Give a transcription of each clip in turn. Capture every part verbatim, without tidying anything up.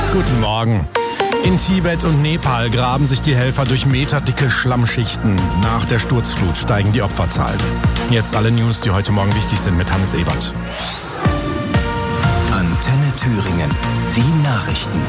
Guten Morgen. In Tibet und Nepal graben sich die Helfer durch meterdicke Schlammschichten. Nach der Sturzflut steigen die Opferzahlen. Jetzt alle News, die heute Morgen wichtig sind, mit Hannes Ebert. Antenne Thüringen. Die Nachrichten.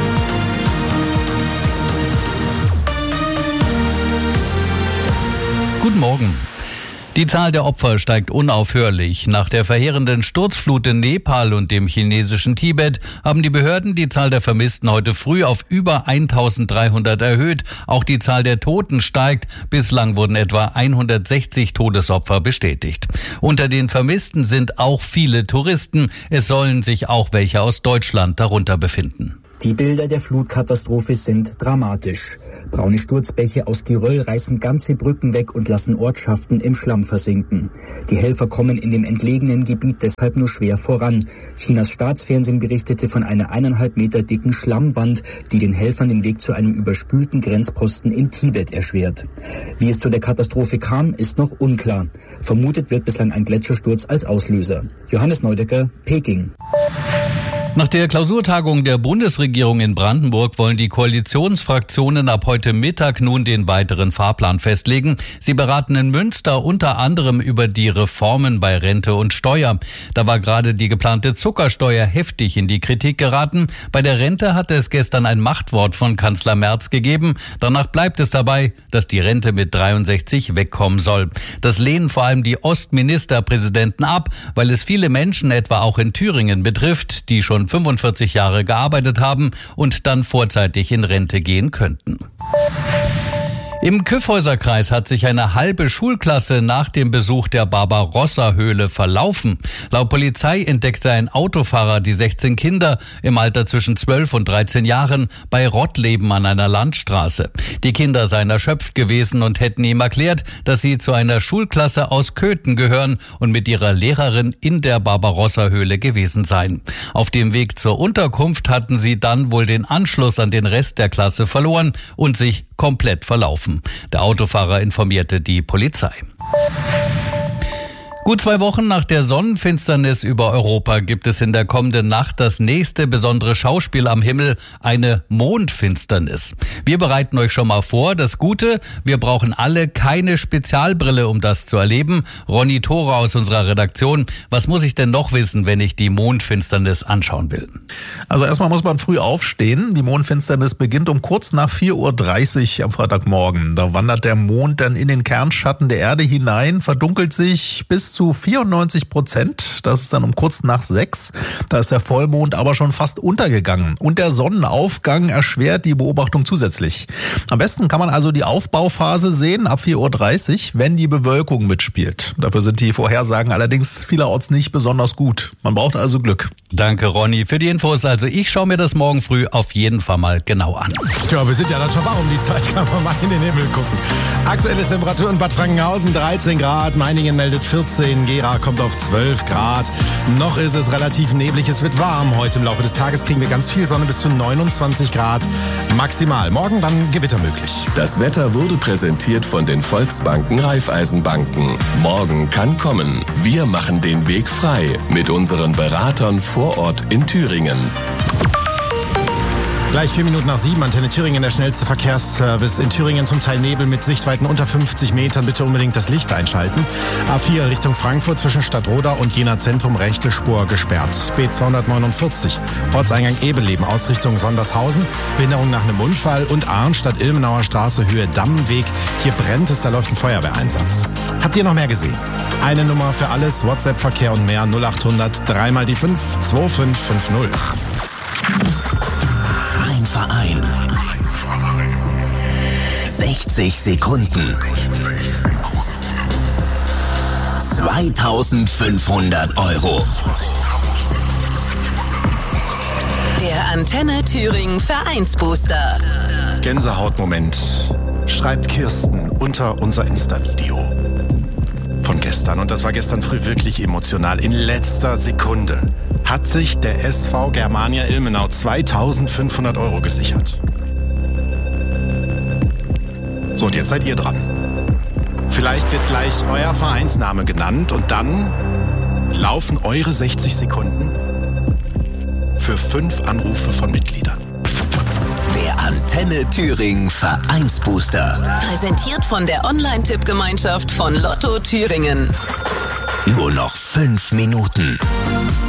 Guten Morgen. Die Zahl der Opfer steigt unaufhörlich. Nach der verheerenden Sturzflut in Nepal und dem chinesischen Tibet haben die Behörden die Zahl der Vermissten heute früh auf über eintausenddreihundert erhöht. Auch die Zahl der Toten steigt. Bislang wurden etwa hundertsechzig Todesopfer bestätigt. Unter den Vermissten sind auch viele Touristen. Es sollen sich auch welche aus Deutschland darunter befinden. Die Bilder der Flutkatastrophe sind dramatisch. Braune Sturzbäche aus Geröll reißen ganze Brücken weg und lassen Ortschaften im Schlamm versinken. Die Helfer kommen in dem entlegenen Gebiet deshalb nur schwer voran. Chinas Staatsfernsehen berichtete von einer eineinhalb Meter dicken Schlammwand, die den Helfern den Weg zu einem überspülten Grenzposten in Tibet erschwert. Wie es zu der Katastrophe kam, ist noch unklar. Vermutet wird bislang ein Gletschersturz als Auslöser. Johannes Neudecker, Peking. Nach der Klausurtagung der Bundesregierung in Brandenburg wollen die Koalitionsfraktionen ab heute Mittag nun den weiteren Fahrplan festlegen. Sie beraten in Münster unter anderem über die Reformen bei Rente und Steuer. Da war gerade die geplante Zuckersteuer heftig in die Kritik geraten. Bei der Rente hatte es gestern ein Machtwort von Kanzler Merz gegeben. Danach bleibt es dabei, dass die Rente mit dreiundsechzig wegkommen soll. Das lehnen vor allem die Ostministerpräsidenten ab, weil es viele Menschen, etwa auch in Thüringen, betrifft, die schon fünfundvierzig Jahre gearbeitet haben und dann vorzeitig in Rente gehen könnten. Im Kyffhäuserkreis hat sich eine halbe Schulklasse nach dem Besuch der Barbarossa-Höhle verlaufen. Laut Polizei entdeckte ein Autofahrer die sechzehn Kinder im Alter zwischen zwölf und dreizehn Jahren bei Rottleben an einer Landstraße. Die Kinder seien erschöpft gewesen und hätten ihm erklärt, dass sie zu einer Schulklasse aus Köthen gehören und mit ihrer Lehrerin in der Barbarossa-Höhle gewesen seien. Auf dem Weg zur Unterkunft hatten sie dann wohl den Anschluss an den Rest der Klasse verloren und sich komplett verlaufen. Der Autofahrer informierte die Polizei. Gut zwei Wochen nach der Sonnenfinsternis über Europa gibt es in der kommenden Nacht das nächste besondere Schauspiel am Himmel, eine Mondfinsternis. Wir bereiten euch schon mal vor. Das Gute, wir brauchen alle keine Spezialbrille, um das zu erleben. Ronny Thore aus unserer Redaktion, was muss ich denn noch wissen, wenn ich die Mondfinsternis anschauen will? Also erstmal muss man früh aufstehen. Die Mondfinsternis beginnt um kurz nach vier Uhr dreißig am Freitagmorgen. Da wandert der Mond dann in den Kernschatten der Erde hinein, verdunkelt sich bis zu vierundneunzig Prozent. Das ist dann um kurz nach sechs. Da ist der Vollmond aber schon fast untergegangen. Und der Sonnenaufgang erschwert die Beobachtung zusätzlich. Am besten kann man also die Aufbauphase sehen ab vier Uhr dreißig, wenn die Bewölkung mitspielt. Dafür sind die Vorhersagen allerdings vielerorts nicht besonders gut. Man braucht also Glück. Danke, Ronny, für die Infos. Also ich schaue mir das morgen früh auf jeden Fall mal genau an. Ja, wir sind ja dann schon mal um die Zeit, kann man mal in den Himmel gucken. Aktuelle Temperatur in Bad Frankenhausen dreizehn Grad, Meiningen meldet vierzehn, Gera kommt auf zwölf Grad. Noch ist es relativ neblig, es wird warm. Heute im Laufe des Tages kriegen wir ganz viel Sonne, bis zu neunundzwanzig Grad maximal. Morgen dann Gewitter möglich. Das Wetter wurde präsentiert von den Volksbanken Raiffeisenbanken. Morgen kann kommen. Wir machen den Weg frei mit unseren Beratern vor Ort in Thüringen. Gleich vier Minuten nach sieben, Antenne Thüringen, der schnellste Verkehrsservice in Thüringen, zum Teil Nebel mit Sichtweiten unter fünfzig Metern. Bitte unbedingt das Licht einschalten. A vier Richtung Frankfurt zwischen Stadtroda und Jena Zentrum, rechte Spur gesperrt. B zweihundertneunundvierzig, Ortseingang Ebeleben, Ausrichtung Sondershausen, Behinderung nach einem Unfall und Arnstadt Ilmenauer Straße, Höhe Dammweg. Hier brennt es, da läuft ein Feuerwehreinsatz. Habt ihr noch mehr gesehen? Eine Nummer für alles, WhatsApp-Verkehr und mehr, null achthundert, dreimal die fünf, zwei fünf fünf null. Verein. sechzig Sekunden. zweitausendfünfhundert Euro. Der Antenne Thüringen Vereinsbooster. Gänsehautmoment, schreibt Kirsten unter unser Insta-Video von gestern. Und das war gestern früh wirklich emotional. In letzter Sekunde hat sich der S V Germania Ilmenau zweitausendfünfhundert Euro gesichert. So, und jetzt seid ihr dran. Vielleicht wird gleich euer Vereinsname genannt und dann laufen eure sechzig Sekunden für fünf Anrufe von Mitgliedern. Antenne Thüringen Vereinsbooster. Präsentiert von der Online-Tippgemeinschaft von Lotto Thüringen. Nur noch fünf Minuten.